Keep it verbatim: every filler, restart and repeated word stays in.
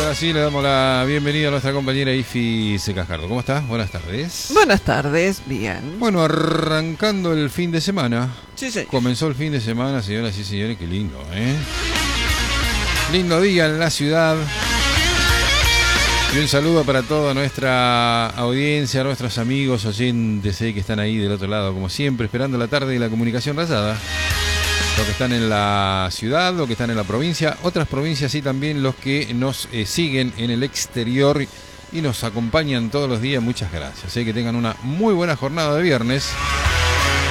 Ahora sí le damos la bienvenida a nuestra compañera Ifi Secajardo. ¿Cómo estás? Buenas tardes. Buenas tardes, bien. Bueno, arrancando el fin de semana. Sí, sí. Comenzó el fin de semana, señoras y señores, qué lindo, ¿eh? Lindo día en la ciudad. Y un saludo para toda nuestra audiencia, nuestros amigos oyentes eh, que están ahí del otro lado, como siempre, esperando la tarde de la comunicación rayada. Los que están en la ciudad, los que están en la provincia, otras provincias y también los que nos eh, siguen en el exterior y nos acompañan todos los días. Muchas gracias. Eh, que tengan una muy buena jornada de viernes.